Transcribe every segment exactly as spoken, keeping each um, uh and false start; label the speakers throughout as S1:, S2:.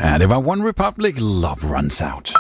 S1: Ja, det var One Republic, Love Runs Out.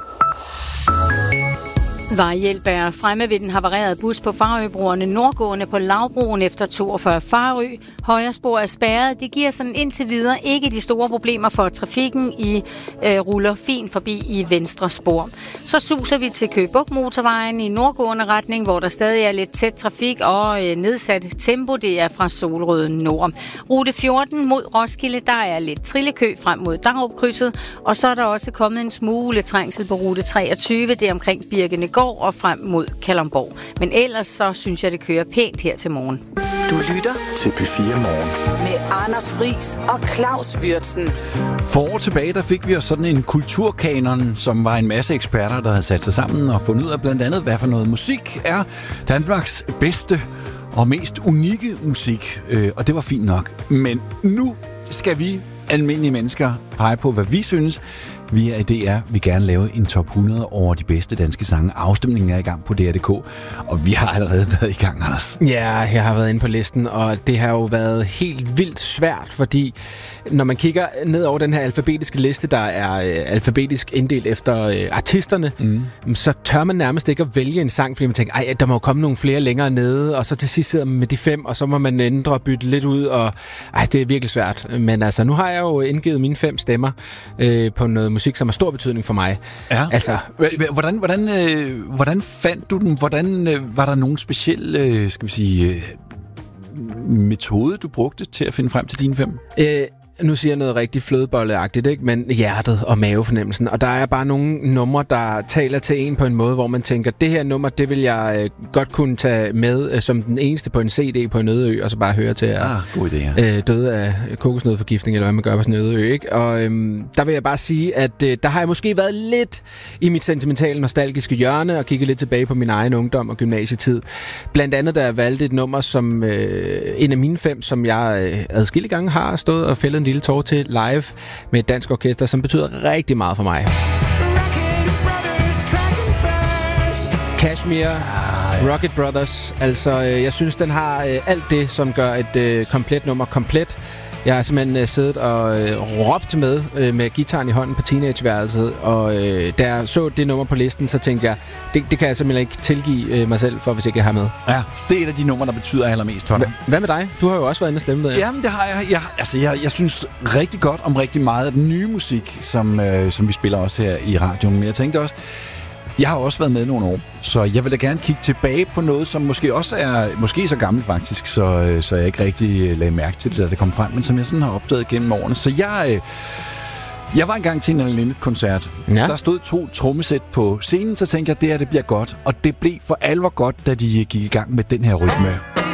S2: Vejhjælp er fremme ved den havarerede bus på Farøbroerne nordgående på Lavbroen efter toogfyrre Farø. Højre spor er spærret. Det giver sådan indtil videre ikke de store problemer for trafikken. I øh, ruller fint forbi i venstre spor. Så suser vi til Køge Bugt motorvejen i nordgående retning, hvor der stadig er lidt tæt trafik og øh, nedsat tempo. Det er fra Solrød Nord. Rute fjorten mod Roskilde, der er lidt trillekø frem mod Dagrup-krydset. Og så er der også kommet en smule trængsel på rute treogtyve. Det er omkring Birkenegård og frem mod Kalundborg. Men ellers så synes jeg, det kører pænt her til morgen.
S3: Du lytter
S4: til P fire Morgen
S3: med Anders Friis og Claus Würtzen.
S1: For år tilbage, der fik vi os sådan en kulturkanon, som var en masse eksperter, der havde sat sig sammen og fundet ud af blandt andet, hvad for noget musik er Danmarks bedste og mest unikke musik. Og det var fint nok. Men nu skal vi almindelige mennesker pege på, hvad vi synes. Vi er i D R, vi gerne lave en top hundrede over de bedste danske sange. Afstemningen er i gang på D R punktum d k, og vi har allerede været i gang, Anders.
S5: Ja, jeg har været inde på listen, og det har jo været helt vildt svært, fordi når man kigger ned over den her alfabetiske liste, der er øh, alfabetisk inddelt efter øh, artisterne, mm. så tør man nærmest ikke at vælge en sang, fordi man tænker, ej, der må jo komme nogle flere længere nede, og så til sidst sidder man med de fem, og så må man ændre og bytte lidt ud, og ej, det er virkelig svært. Men altså, nu har jeg jo indgivet mine fem stemmer øh, på noget musik, som har stor betydning for mig.
S1: Ja.
S5: Altså,
S1: hvordan, hvordan, øh, hvordan fandt du dem? Hvordan øh, var der nogen speciel, øh, skal vi sige, øh, metode, du brugte til at finde frem til dine fem?
S5: Øh, nu siger jeg noget rigtig flødebolleagtigt, ikke? Men hjertet og mavefornemmelsen. Og der er bare nogle numre, der taler til en på en måde, hvor man tænker, det her nummer, det vil jeg øh, godt kunne tage med øh, som den eneste på en C D på en ødeø, og så bare høre til at
S1: ah, god idé, ja.
S5: øh, døde af kokosnødforgiftning, eller hvad man gør på sådan en ødeø, ikke? Og øhm, der vil jeg bare sige, at øh, der har jeg måske været lidt i mit sentimentale, nostalgiske hjørne, og kigget lidt tilbage på min egen ungdom og gymnasietid. Blandt andet, da jeg valgte et nummer, som øh, en af mine fem, som jeg øh, adskillige gange har stået og fældet en lille tår til live med et dansk orkester, som betyder rigtig meget for mig. Kashmir, Rocket Brothers. Altså, jeg synes, den har alt det, som gør et komplet nummer komplet. Jeg har simpelthen siddet og øh, råbt med øh, med gitaren i hånden på teenageværelset, og øh, da jeg så det nummer på listen, så tænkte jeg, det, det kan jeg simpelthen ikke tilgive øh, mig selv for, hvis ikke jeg har med.
S1: Ja, det er et af de numre, der betyder allermest for dig.
S5: H- hvad med dig? Du har jo også været inde og stemme, ved jeg.
S1: Jamen, det har jeg. Jeg, altså, jeg, jeg synes rigtig godt om rigtig meget af den nye musik, som, øh, som vi spiller også her i radioen. Men jeg tænkte også, jeg har også været med nogle år, så jeg vil da gerne kigge tilbage på noget, som måske også er måske så gammelt faktisk, så, så jeg ikke rigtig lagde mærke til det, da det kom frem, men som jeg sådan har opdaget gennem årene. Så jeg, jeg var engang til en Anne Linnet-koncert. Ja. Der stod to trommesæt på scenen, så tænkte jeg, at det her det bliver godt. Og det blev for alvor godt, da de gik i gang med den her rytme.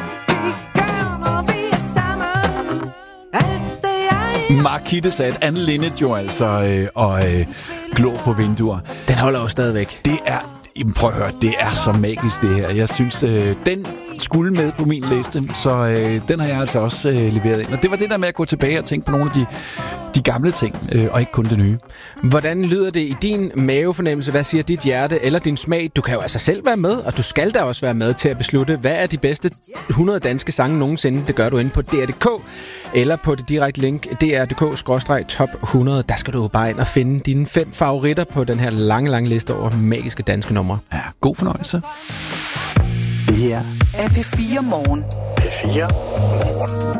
S1: Markitte satte Anne Linnet jo altså øh, og øh, glå på vinduer.
S5: Den holder jo stadigvæk.
S1: Det er, prøv at høre, det er så magisk det her. Jeg synes, øh, den skulle med på min liste, så øh, den har jeg altså også øh, leveret ind. Og det var det der med at gå tilbage og tænke på nogle af de, de gamle ting, øh, og ikke kun det nye.
S5: Hvordan lyder det i din mavefornemmelse? Hvad siger dit hjerte eller din smag? Du kan jo altså selv være med, og du skal da også være med til at beslutte, hvad er de bedste hundrede danske sange nogensinde. Det gør du inde på D R punktum d k, eller på det direkte link D R punktum d k skråstreg top hundrede. Der skal du bare ind og finde dine fem favoritter på den her lange, lange liste over magiske danske numre.
S1: Ja, god fornøjelse.
S4: Det her
S3: er P fire Morgen.
S4: P fire Morgen.